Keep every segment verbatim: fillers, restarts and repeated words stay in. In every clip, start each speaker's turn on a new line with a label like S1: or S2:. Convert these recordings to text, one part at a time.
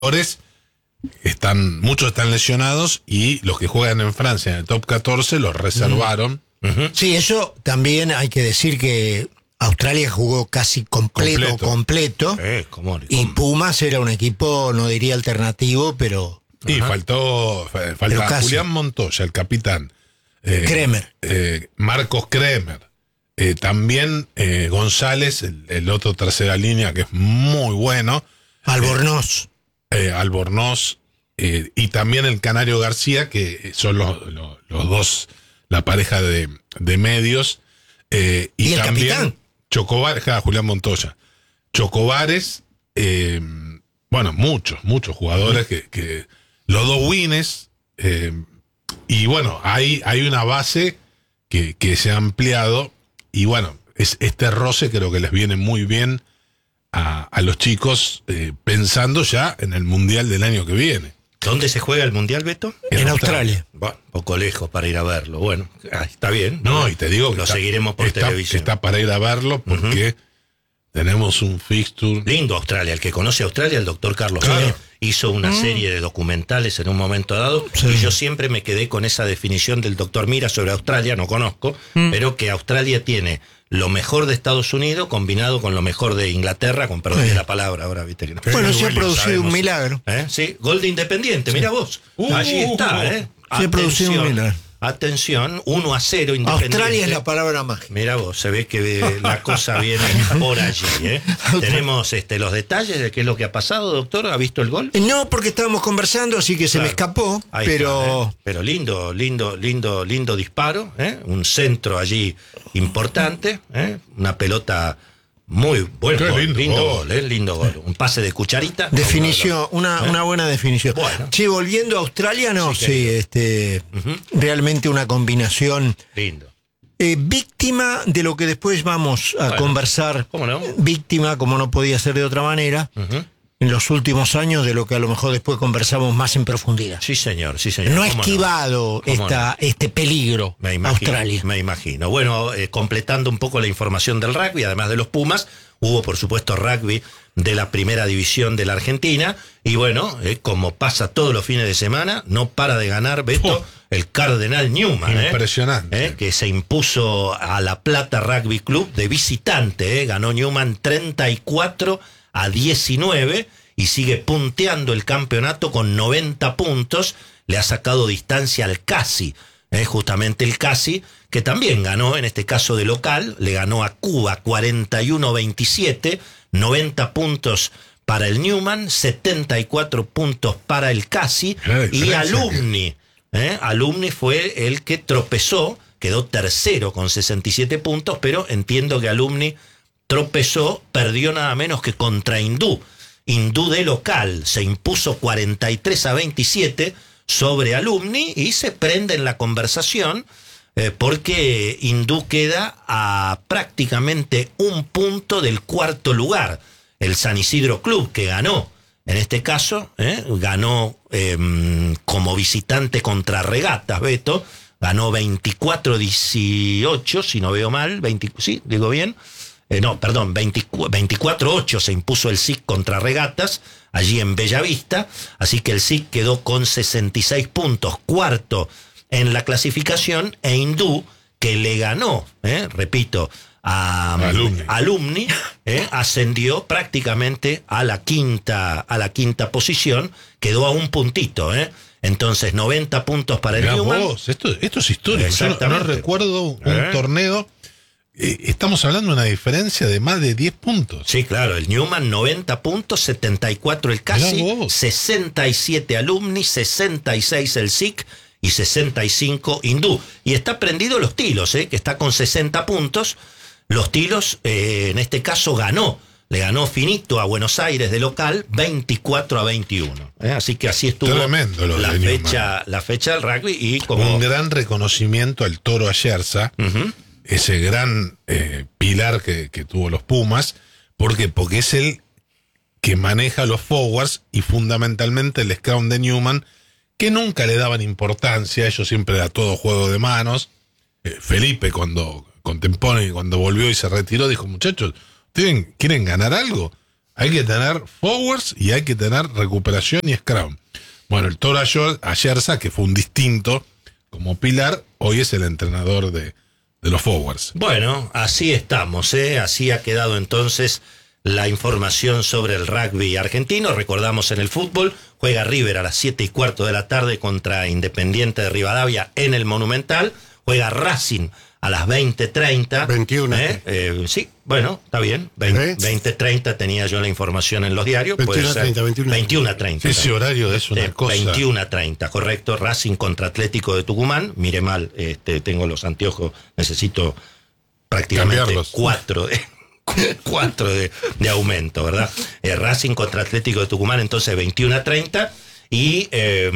S1: jugadores están, muchos están lesionados y los que juegan en Francia en el top catorce los reservaron.
S2: Uh-huh. Sí, eso también hay que decir que Australia jugó casi completo, completo. completo
S3: eh, ¿cómo, cómo?
S2: Y Pumas era un equipo, no diría alternativo, pero...
S1: Y uh-huh. faltó, faltaba Julián Montoya, el capitán.
S2: Eh, Kremer.
S1: Eh, Marcos Kremer. Eh, también eh, González, el, el otro tercera línea que es muy bueno.
S2: Albornoz.
S1: Eh, eh, Albornoz. Eh, y también el Canario García, que son los, los, los dos, la pareja de, de medios. Eh, y,
S2: y el
S1: también
S2: capitán.
S1: Chocobares, ja, Julián Montoya. Chocobares, eh, bueno, muchos, muchos jugadores, que, que los dos wins, eh, y bueno, hay, hay una base que, que se ha ampliado, y bueno, es, este roce creo que les viene muy bien a, a los chicos, eh, pensando ya en el Mundial del año que viene.
S3: ¿Dónde se juega el Mundial, Beto?
S2: En, en Australia.
S3: Australia. Bueno, poco lejos para ir a verlo. Bueno, está bien.
S1: No, y te digo
S3: que
S1: lo
S3: está, seguiremos por
S1: está,
S3: televisión.
S1: Está para ir a verlo porque uh-huh. tenemos un fixture.
S3: Lindo Australia. El que conoce Australia, el doctor Carlos
S1: claro.
S3: Soler, hizo una mm. serie de documentales en un momento dado. Sí. Y yo siempre me quedé con esa definición del doctor Mira sobre Australia, no conozco, mm. pero que Australia tiene lo mejor de Estados Unidos combinado con lo mejor de Inglaterra, con perdón de la palabra ahora, viste que no.
S2: Bueno, se ha producido sabemos. un milagro.
S3: ¿Eh? Sí, gol de Independiente, sí. Mira vos. Uh, Allí está, uh, ¿eh?
S2: Se ha producido un milagro.
S3: Atención, uno a cero Independiente.
S2: Australia es la palabra mágica.
S3: Mira vos, se ve que la cosa viene por allí, ¿eh? Tenemos este, los detalles de qué es lo que ha pasado, doctor. ¿Ha visto el gol?
S2: No, porque estábamos conversando, así que se claro. me escapó.
S3: Ahí
S2: pero
S3: está, ¿eh? Pero lindo, lindo, lindo, lindo disparo, ¿eh? Un centro allí importante, ¿eh? Una pelota muy buena. Lindo, lindo gol, gol ¿eh? Lindo gol. Un pase de cucharita.
S2: Definición, una, ¿eh? una buena definición.
S3: Bueno.
S2: Sí, volviendo a Australia, no, sí, sí este, uh-huh. realmente una combinación.
S3: Lindo.
S2: Eh, víctima de lo que después vamos a bueno, conversar.
S3: ¿Cómo no?
S2: Víctima, como no podía ser de otra manera. Uh-huh. En los últimos años, de lo que a lo mejor después conversamos más en profundidad.
S3: Sí, señor, sí, señor.
S2: No ha esquivado
S3: no?
S2: esta,
S3: no?
S2: este peligro
S3: me imagino,
S2: Australia.
S3: Me imagino. Bueno, eh, completando un poco la información del rugby, además de los Pumas, hubo por supuesto rugby de la primera división de la Argentina, y bueno, eh, como pasa todos los fines de semana, no para de ganar, Beto, oh, el Cardenal Newman.
S1: Impresionante.
S3: Eh, eh, que se impuso a La Plata Rugby Club de visitante, eh, ganó Newman treinta y cuatro a diecinueve y sigue punteando el campeonato con noventa puntos, le ha sacado distancia al Casi, eh, justamente el Casi, que también ganó, en este caso de local, le ganó a Cuba cuarenta y uno a veintisiete, noventa puntos para el Newman, setenta y cuatro puntos para el Casi, y Alumni, eh, Alumni fue el que tropezó, quedó tercero con sesenta y siete puntos, pero entiendo que Alumni tropezó, perdió nada menos que contra Hindú. Hindú de local se impuso cuarenta y tres a veintisiete sobre Alumni y se prende en la conversación eh, porque Hindú queda a prácticamente un punto del cuarto lugar. El San Isidro Club, que ganó, en este caso, eh, ganó eh, como visitante contra Regatas, Beto, ganó veinticuatro a dieciocho, si no veo mal, veinte, sí, digo bien. Eh, no, perdón, veinticuatro a ocho se impuso el S I C contra Regatas, allí en Bellavista, así que el S I C quedó con sesenta y seis puntos, cuarto en la clasificación, e Hindú, que le ganó, eh, repito, a Alumni, Alumni eh, ascendió prácticamente a la quinta, a la quinta posición, quedó a un puntito, eh. Entonces, noventa puntos para el Newman.
S1: Vos, esto, esto es histórico. Yo no, no recuerdo un ¿Eh? torneo. Eh, estamos hablando de una diferencia de más de diez puntos.
S3: Sí, claro, el Newman noventa puntos, setenta y cuatro el Casi, sesenta y siete Alumni, sesenta y seis el S I C y sesenta y cinco Hindú. Y está prendido los Tilos, eh, que está con sesenta puntos. Los Tilos, eh, en este caso, ganó. Le ganó finito a Buenos Aires de local, veinticuatro a veintiuno. ¿eh? Así que así estuvo
S1: Tremendo lo
S3: la,
S1: de
S3: fecha, la fecha del rugby. Y como...
S1: un gran reconocimiento al Toro Ayerza. Uh-huh. Ese gran eh, pilar que, que tuvo los Pumas. ¿Por qué? Porque es el que maneja los forwards y fundamentalmente el scout de Newman, que nunca le daban importancia. Ellos siempre era todo juego de manos. Eh, Felipe, cuando contemporáneo, cuando volvió y se retiró, dijo: muchachos, ¿ustedes quieren ganar algo? hay que tener forwards y hay que tener recuperación y scrum. Bueno, el Toro Ayerza, que fue un distinto como pilar, hoy es el entrenador de, de los forwards.
S3: Bueno, así estamos, ¿eh? Así ha quedado entonces la información sobre el rugby argentino. Recordamos en el fútbol, juega River a las siete y cuarto de la tarde contra Independiente de Rivadavia en el Monumental. Juega Racing a las veinte treinta.
S2: veintiuno.
S3: ¿Eh? Eh, sí, bueno, está bien. veinte treinta tenía yo la información en los diarios.
S2: veintiuno treinta,
S3: veintiuno treinta.
S1: Ese horario es una cosa.
S3: veintiuno treinta, correcto. Racing contra Atlético de Tucumán. Mire mal, este, tengo los anteojos, necesito prácticamente
S1: cambiarlos.
S3: cuatro de... cuatro de, de aumento, ¿verdad? Eh, Racing contra Atlético de Tucumán, entonces veintiuno a treinta. Y, eh,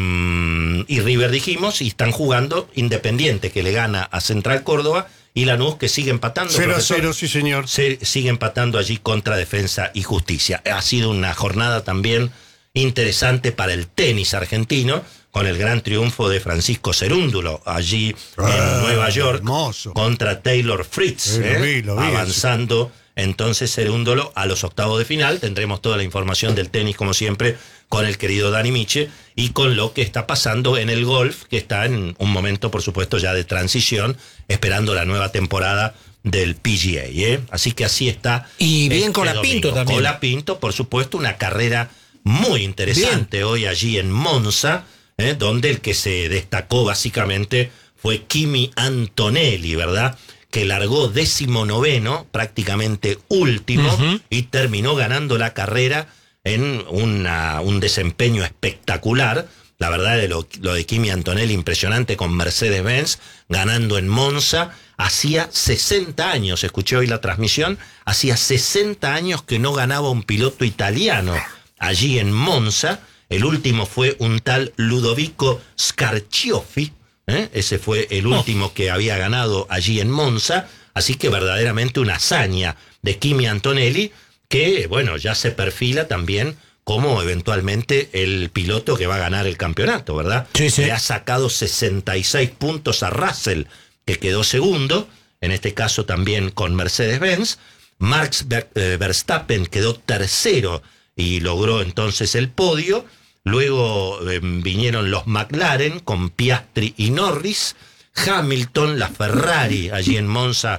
S3: y River dijimos, y están jugando Independiente, que le gana a Central Córdoba, y Lanús, que sigue empatando.
S2: cero a cero, sí señor.
S3: Se, sigue empatando allí contra Defensa y Justicia. Ha sido una jornada también interesante para el tenis argentino, con el gran triunfo de Francisco Cerúndulo allí
S2: ah,
S3: en Nueva York,
S2: hermoso.
S3: contra Taylor Fritz,
S2: Eh, lo
S3: eh,
S2: vi, lo vi,
S3: avanzando entonces Cerúndulo a los octavos de final. Tendremos toda la información del tenis, como siempre, con el querido Dani Miche, y con lo que está pasando en el golf, que está en un momento, por supuesto, ya de transición, esperando la nueva temporada del P G A, ¿eh? Así que así está.
S2: Y bien
S3: este
S2: Colapinto
S3: domingo.
S2: también.
S3: Colapinto, por supuesto, una carrera muy interesante bien. Hoy allí en Monza, ¿eh? Donde el que se destacó básicamente fue Kimi Antonelli, ¿verdad? Que largó décimo noveno, prácticamente último, uh-huh. y terminó ganando la carrera en una, un desempeño espectacular. La verdad, de lo, lo de Kimi Antonelli, impresionante, con Mercedes-Benz, ganando en Monza. Hacía sesenta años, escuché hoy la transmisión, hacía sesenta años que no ganaba un piloto italiano allí en Monza. El último fue un tal Ludovico Scarchioffi, ¿eh? Ese fue el último oh. que había ganado allí en Monza. Así que verdaderamente una hazaña de Kimi Antonelli, que, bueno, ya se perfila también como eventualmente el piloto que va a ganar el campeonato, ¿verdad?
S2: Sí, sí.
S3: Le ha sacado sesenta y seis puntos a Russell, que quedó segundo, en este caso también con Mercedes-Benz. Max Verstappen quedó tercero y logró entonces el podio. Luego eh, vinieron los McLaren con Piastri y Norris. Hamilton, la Ferrari, allí en Monza,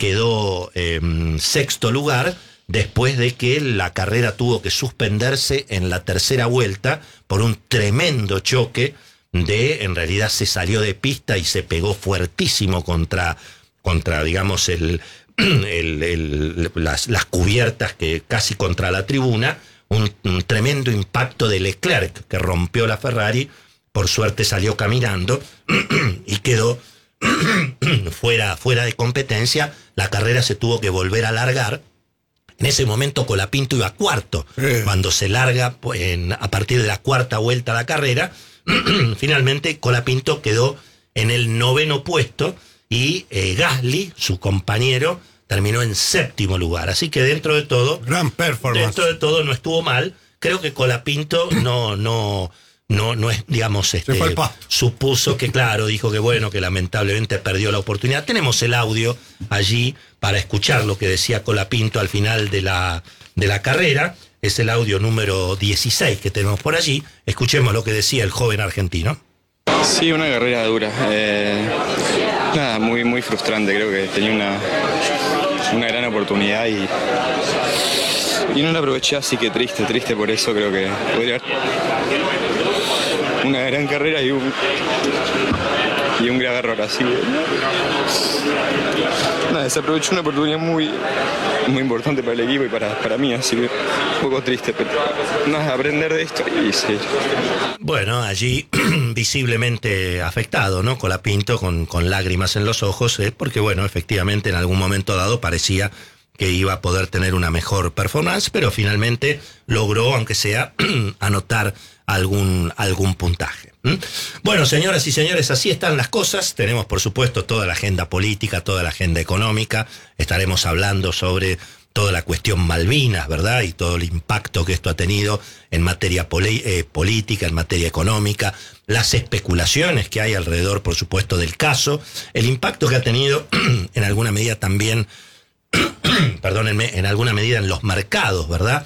S3: quedó eh, sexto lugar, después de que la carrera tuvo que suspenderse en la tercera vuelta por un tremendo choque de, en realidad se salió de pista y se pegó fuertísimo contra, contra digamos, el, el, el, las, las cubiertas, que casi contra la tribuna, un, un tremendo impacto de Leclerc, que rompió la Ferrari. Por suerte salió caminando y quedó fuera, fuera de competencia. La carrera se tuvo que volver a alargar. En ese momento Colapinto iba cuarto. Eh. Cuando se larga pues, en, a partir de la cuarta vuelta la carrera, finalmente Colapinto quedó en el noveno puesto y eh, Gasly, su compañero, terminó en séptimo lugar. Así que dentro de todo,
S2: gran performance.
S3: Dentro de todo no estuvo mal. Creo que Colapinto no, no, no, no es, digamos, este, supuso que, claro, dijo que bueno, que lamentablemente perdió la oportunidad. Tenemos el audio allí para escuchar lo que decía Colapinto al final de la, de la carrera. Es el audio número dieciséis que tenemos por allí. Escuchemos lo que decía el joven argentino.
S4: Sí, una carrera dura. Eh, nada, muy, muy frustrante. Creo que tenía una, una gran oportunidad y, y no la aproveché, así que triste, triste por eso. Creo que podría haber una gran carrera y un, y un gran error, así que nada, desaprovechó una oportunidad muy, muy importante para el equipo y para, para mí, así que un poco triste, pero nada, aprender de esto y seguir.
S3: Bueno, allí visiblemente afectado, ¿no? Colapinto con, con lágrimas en los ojos, ¿eh? Porque bueno, efectivamente en algún momento dado parecía que iba a poder tener una mejor performance, pero finalmente logró, aunque sea, anotar algún, algún puntaje. ¿Mm? Bueno, señoras y señores, así están las cosas. Tenemos, por supuesto, toda la agenda política, toda la agenda económica. Estaremos hablando sobre toda la cuestión Malvinas, ¿verdad? Y todo el impacto que esto ha tenido en materia poli- eh, política, en materia económica, las especulaciones que hay alrededor, por supuesto, del caso, el impacto que ha tenido en alguna medida también, perdónenme, en alguna medida en los mercados, ¿verdad?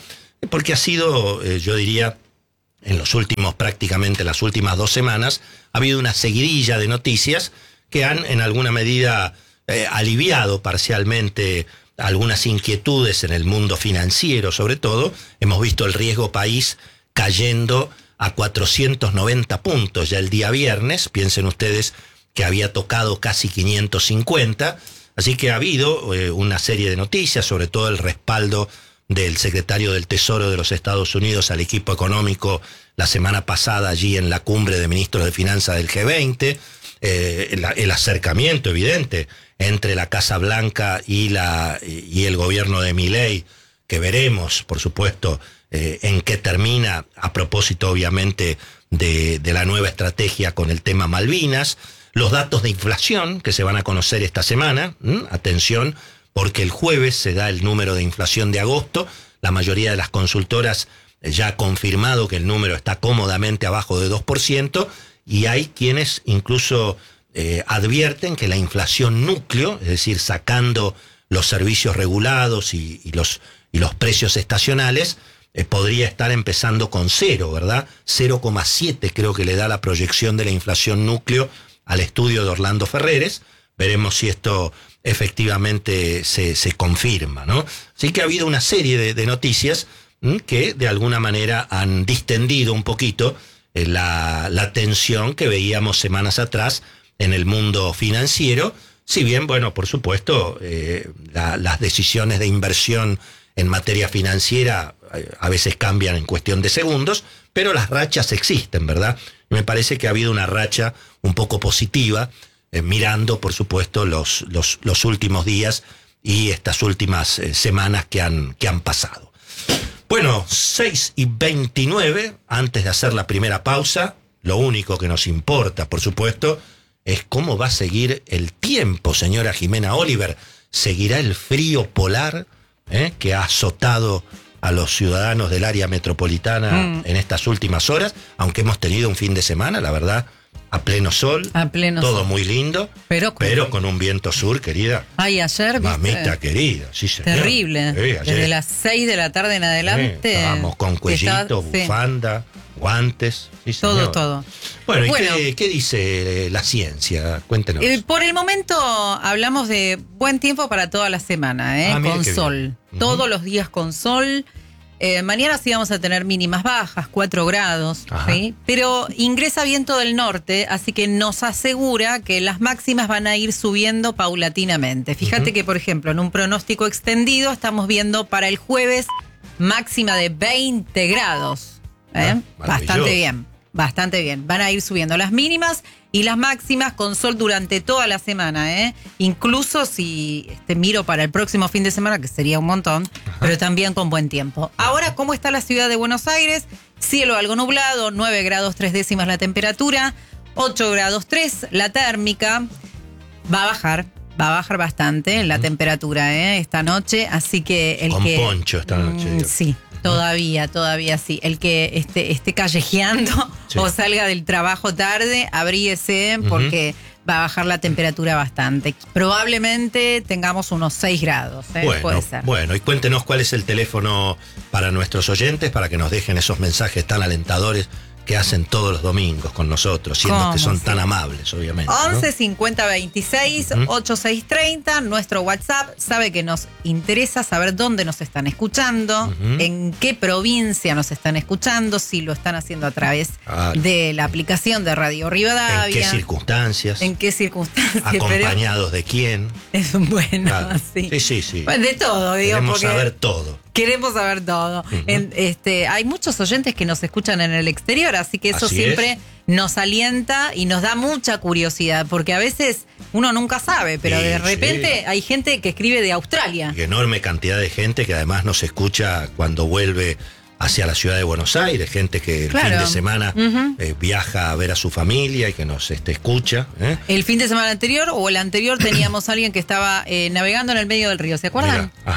S3: porque ha sido, eh, yo diría, en los últimos, prácticamente las últimas dos semanas, ha habido una seguidilla de noticias que han en alguna medida eh, aliviado parcialmente algunas inquietudes en el mundo financiero, sobre todo. Hemos visto el riesgo país cayendo a cuatrocientos noventa puntos ya el día viernes. Piensen ustedes que había tocado casi quinientos cincuenta. Así que ha habido eh, una serie de noticias, sobre todo el respaldo del secretario del Tesoro de los Estados Unidos al equipo económico la semana pasada allí en la cumbre de ministros de Finanzas del G veinte. Eh, el, el acercamiento evidente entre la Casa Blanca y, la, y el gobierno de Milei, que veremos, por supuesto, eh, en qué termina, a propósito, obviamente, de, de la nueva estrategia con el tema Malvinas. Los datos de inflación que se van a conocer esta semana, ¿m? Atención, porque el jueves se da el número de inflación de agosto. La mayoría de las consultoras ya ha confirmado que el número está cómodamente abajo de dos por ciento, y hay quienes incluso eh, advierten que la inflación núcleo, es decir, sacando los servicios regulados y, y, los, y los precios estacionales, eh, podría estar empezando con cero, ¿verdad? cero coma siete creo que le da la proyección de la inflación núcleo al estudio de Orlando Ferreres. Veremos si esto efectivamente se, se confirma, ¿no? Así que ha habido una serie de, de noticias ¿m? que de alguna manera han distendido un poquito eh, la, la tensión que veíamos semanas atrás en el mundo financiero. Si bien, bueno, por supuesto, eh, la, las decisiones de inversión en materia financiera eh, a veces cambian en cuestión de segundos, pero las rachas existen, ¿verdad? Y me parece que ha habido una racha un poco positiva, eh, mirando, por supuesto, los, los, los últimos días y estas últimas eh, semanas que han, que han pasado. Bueno, seis y veintinueve, antes de hacer la primera pausa, lo único que nos importa, por supuesto, es cómo va a seguir el tiempo, señora Jimena Oliver. ¿Seguirá el frío polar eh, que ha azotado a los ciudadanos del área metropolitana mm. en estas últimas horas? Aunque hemos tenido un fin de semana, la verdad, a pleno sol,
S5: a pleno
S3: todo
S5: sol.
S3: muy lindo, pero, pero con un viento sur, querida.
S5: Ay, ayer,
S3: mamita
S5: ¿viste?
S3: Querida, sí, señor.
S5: Terrible.
S3: Sí, ayer.
S5: Desde las seis de la tarde en adelante.
S3: Sí, estábamos con cuellito,
S5: estaba,
S3: bufanda, sí. guantes. Sí,
S5: todo,
S3: señor.
S5: todo.
S3: Bueno, ¿y
S5: bueno,
S3: qué, qué dice la ciencia? Cuéntenos.
S5: Eh, por el momento hablamos de buen tiempo para toda la semana, ¿eh?
S3: Ah,
S5: con sol.
S3: Uh-huh.
S5: Todos los días con sol. Eh, mañana sí vamos a tener mínimas bajas, cuatro grados, ¿sí? Pero ingresa viento del norte, así que nos asegura que las máximas van a ir subiendo paulatinamente. Fíjate uh-huh. que, por ejemplo, en un pronóstico extendido estamos viendo para el jueves máxima de veinte grados. ¿eh? Ah, bastante bien, bastante bien. Van a ir subiendo las mínimas y las máximas con sol durante toda la semana, ¿eh? Incluso si este, miro para el próximo fin de semana, que sería un montón, ajá, pero también con buen tiempo. Ahora, ¿cómo está la ciudad de Buenos Aires? Cielo algo nublado, nueve grados tres décimas la temperatura, ocho grados tres la térmica. Va a bajar, va a bajar bastante la mm. temperatura, ¿eh? Esta noche, así que el
S3: con
S5: que...
S3: Con poncho esta noche.
S5: Mm, sí. Todavía, todavía sí. El que esté, esté callejeando sí. o salga del trabajo tarde, abríguese porque uh-huh. va a bajar la temperatura bastante. Probablemente tengamos unos seis grados, ¿eh?
S3: Bueno,
S5: puede ser.
S3: Bueno, y cuéntenos cuál es el teléfono para nuestros oyentes para que nos dejen esos mensajes tan alentadores que hacen todos los domingos con nosotros, siendo que son sí. tan amables, obviamente.
S5: once
S3: ¿no?
S5: cincuenta veintiséis uh-huh. ochenta y seis treinta, nuestro WhatsApp. Sabe que nos interesa saber dónde nos están escuchando, uh-huh. en qué provincia nos están escuchando, si lo están haciendo a través ah, de la aplicación de Radio Rivadavia.
S3: ¿En qué circunstancias?
S5: ¿En qué circunstancias?
S3: ¿Acompañados de quién?
S5: Es bueno,
S3: claro.
S5: sí.
S3: Sí, sí, sí.
S5: Bueno, de todo, digo.
S3: Queremos
S5: porque
S3: saber todo.
S5: Queremos saber todo. Uh-huh. En, este, hay muchos oyentes que nos escuchan en el exterior, así que eso
S3: así
S5: siempre
S3: es.
S5: nos alienta y nos da mucha curiosidad, porque a veces uno nunca sabe, pero sí, de repente sí. hay gente que escribe de Australia.
S3: Y enorme cantidad de gente que además nos escucha cuando vuelve hacia la ciudad de Buenos Aires, gente que el claro. fin de semana uh-huh. eh, viaja a ver a su familia y que nos este, escucha. ¿eh?
S5: El fin de semana anterior o el anterior teníamos a alguien que estaba eh, navegando en el medio del río, ¿se acuerdan?
S3: Mira, ajá.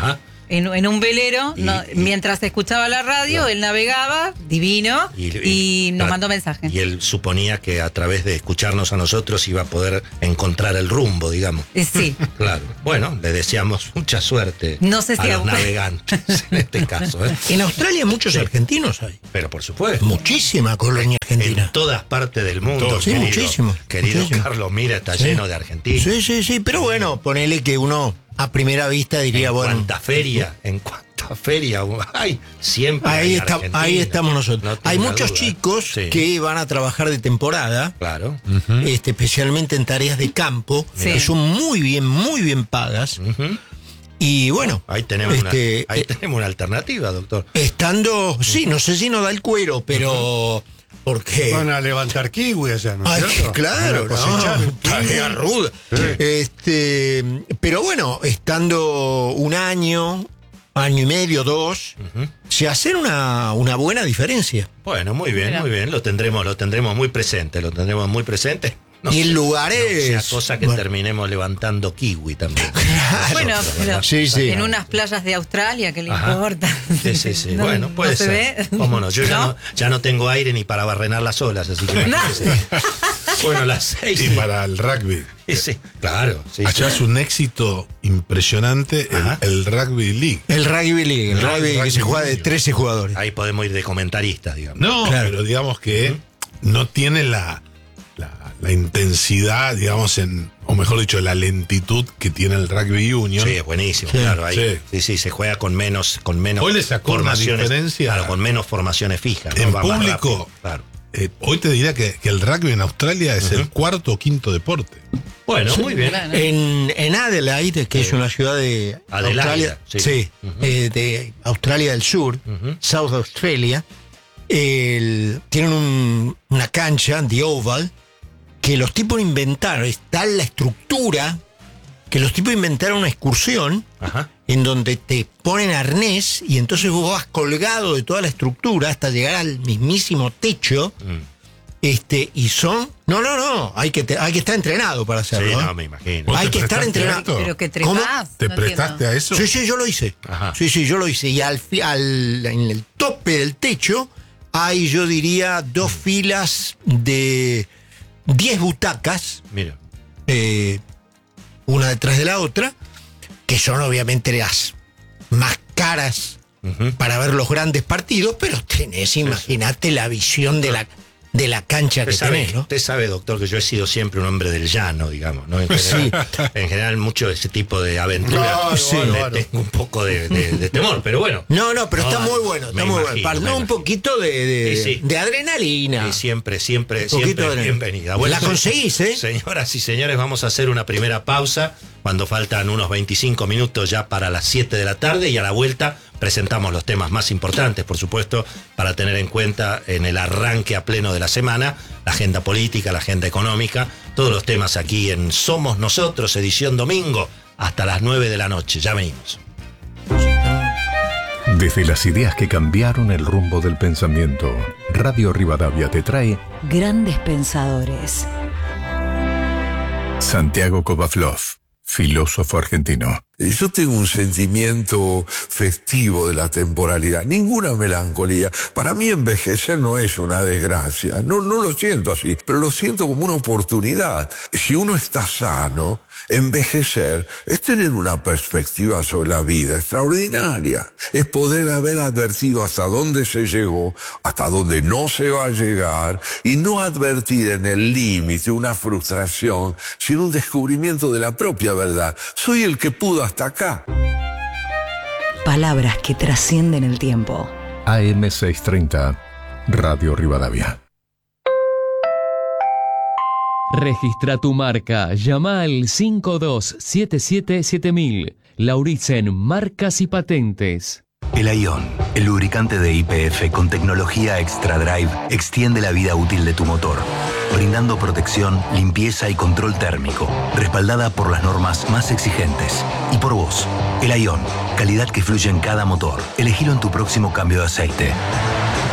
S5: en, en un velero,
S3: Y-
S5: no,
S3: y-
S5: mientras escuchaba la radio,
S3: Claro.
S5: él navegaba, divino, y,
S3: Y- y-
S5: nos
S3: tra-
S5: mandó mensajes.
S3: Y él suponía que a través de escucharnos a nosotros iba a poder encontrar el rumbo, digamos.
S5: Eh, Sí.
S3: Claro. Bueno, le deseamos mucha suerte
S5: No sé
S3: a
S5: si
S3: los
S5: a-
S3: navegantes en este caso. ¿eh?
S2: En Australia muchos
S3: Sí.
S2: argentinos hay.
S3: Pero por supuesto.
S2: Muchísima colonia argentina.
S3: En todas partes del mundo,
S1: Todos.
S2: Sí,
S3: querido,
S2: muchísimo,
S3: querido
S2: muchísimo.
S3: Carlos, mira, está
S2: Sí.
S3: lleno de argentinos.
S2: Sí, sí, sí, pero bueno, ponele que uno a primera vista diría,
S3: En
S2: bueno,
S3: cuánta feria, en cuánta feria hay, siempre
S2: ahí,
S3: hay
S2: está,
S3: Argentina.
S2: ahí estamos nosotros.
S3: No
S2: Hay
S3: tenga
S2: muchos
S3: duda.
S2: chicos
S3: Sí,
S2: que van a trabajar de temporada,
S3: Claro.
S2: este, especialmente en tareas de campo,
S5: Sí.
S2: que son muy bien, muy bien pagas.
S3: Ujú.
S2: Y bueno,
S3: Ahí tenemos,
S2: este,
S3: una, ahí
S2: eh,
S3: tenemos una alternativa, doctor.
S2: estando, sí, no sé si nos da el cuero, pero porque...
S6: Van a levantar kiwi allá, ¿no es
S2: Ay,
S6: cierto?
S2: claro,
S6: Van a cosechar
S2: no,
S6: un kiwi.
S2: tarea ruda. Este, pero bueno, estando un año, año y medio, dos, se hace una, una buena diferencia.
S3: Bueno, muy bien,
S5: Mira.
S3: muy bien. Lo tendremos, lo tendremos muy presente, lo tendremos muy presente. No
S2: y
S3: sé-
S2: en lugares...
S3: no sea cosa que
S2: bueno,
S3: terminemos levantando kiwi también.
S5: Bueno,
S3: Nosotros,
S5: pero
S3: ¿verdad?
S2: Sí, sí.
S5: en unas playas de Australia, ¿qué le
S3: Ajá.
S5: importa?
S3: Sí, sí, sí.
S5: No-
S3: bueno, puede
S5: no se
S3: ser.
S5: ve.
S3: Cómo no, yo Ya,
S5: ¿No?
S3: no, ya no tengo aire ni para barrenar las olas, así que imagínese. Bueno, las seis.
S1: Y para el rugby.
S3: Sí, sí, claro. Sí,
S1: Allá
S3: sí.
S1: es un éxito impresionante
S3: Ajá.
S1: el, el Rugby League.
S2: El rugby league, el
S1: No,
S2: rugby
S1: el
S2: que
S1: rugby
S2: se juega de
S1: league.
S2: trece jugadores.
S3: Ahí podemos ir de comentaristas, digamos.
S1: No,
S2: Claro.
S1: pero digamos que no tiene la, la, la intensidad, digamos, en, o mejor dicho, la lentitud que tiene el Rugby Union.
S3: Sí, es buenísimo,
S2: Sí.
S3: claro. Ahí, sí.
S1: Sí.
S3: sí, se juega con menos, con menos
S1: Hoy le sacó una
S3: formaciones.
S1: diferencia.
S3: Claro, con menos formaciones fijas. ¿no?
S1: En
S3: Va más
S1: público.
S3: rápido, claro.
S1: Eh, hoy te diría que, que el rugby en Australia es el cuarto o quinto deporte.
S3: Bueno, muy bien.
S5: Claro.
S2: En, en Adelaide, que es una ciudad de
S3: Adelaida,
S2: Australia,
S3: sí.
S2: sí,
S3: Ujú.
S2: eh, de Australia del Sur,
S3: Ujú.
S2: South Australia, el- tienen un- una cancha, The Oval, que los tipos inventaron, está la estructura, que los tipos inventaron una excursión
S3: Ajá.
S2: en donde te ponen arnés y entonces vos vas colgado de toda la estructura hasta llegar al mismísimo techo.
S3: Mm.
S2: Este, y son. No, no, no. Hay que, te- hay que estar entrenado para
S3: Sí,
S2: hacerlo. ¿eh?
S3: no, me imagino.
S1: ¿Vos
S2: Hay
S1: te
S2: que estar
S1: prestaste a
S2: entrenado.
S1: esto?
S5: Pero que
S2: ¿Cómo?
S5: trepás.
S1: ¿Te
S5: no
S1: prestaste
S5: entiendo.
S1: a eso?
S2: Sí, sí, yo lo hice.
S3: Ajá.
S2: Sí, sí, yo lo hice. Y al, fi- al- en el tope del techo hay, yo diría, dos filas de diez butacas,
S3: Mira.
S2: eh, una detrás de la otra, que son obviamente las más caras
S3: Ujú.
S2: para ver los grandes partidos, pero tenés, imagínate la visión de la, de la cancha que
S3: Usted sabe,
S2: tenés, ¿no?
S3: usted sabe, doctor, que yo he sido siempre un hombre del llano, digamos, ¿no? En
S2: Sí.
S3: general, en general mucho de ese tipo de aventuras
S6: Claro,
S2: Sí.
S3: le
S6: claro.
S3: tengo un poco de, de- de temor, pero bueno.
S2: No, no, pero
S3: No,
S2: está muy bueno, está
S3: me
S2: muy bueno.
S3: imagino,
S2: Para
S3: me
S2: no, un
S3: imagino.
S2: poquito de, de,
S3: Sí, sí.
S2: de adrenalina.
S3: Y siempre, siempre,
S2: Un poquito
S3: siempre
S2: de-
S3: bienvenida.
S2: La conseguís, ¿eh?
S3: Señoras y señores, vamos a hacer una primera pausa cuando faltan unos veinticinco minutos ya para las siete de la tarde y a la vuelta presentamos los temas más importantes, por supuesto, para tener en cuenta en el arranque a pleno de la semana, la agenda política, la agenda económica, todos los temas aquí en Somos Nosotros, edición domingo, hasta las nueve de la noche. Ya venimos.
S7: Desde las ideas que cambiaron el rumbo del pensamiento, Radio Rivadavia te trae
S8: Grandes pensadores.
S7: Santiago Kovaflov, filósofo argentino.
S9: Yo tengo un sentimiento festivo de la temporalidad, ninguna melancolía. Para mí envejecer no es una desgracia, no, no lo siento así, pero lo siento como una oportunidad. Si uno está sano, envejecer es tener una perspectiva sobre la vida extraordinaria. Es poder haber advertido hasta dónde se llegó, hasta dónde no se va a llegar, y no advertir en el límite una frustración, sino un descubrimiento de la propia verdad. Soy el que pudo hasta acá.
S8: Palabras que trascienden el tiempo.
S7: A M seiscientos treinta, Radio Rivadavia.
S10: Registra tu marca. Llama al cinco dos siete siete siete mil. Lauritzen Marcas y Patentes.
S11: El Ion, el lubricante de Y P F con tecnología Extra Drive, extiende la vida útil de tu motor, brindando protección, limpieza y control térmico, respaldada por las normas más exigentes. Y por vos, el Ion, calidad que fluye en cada motor. Elegilo en tu próximo cambio de aceite.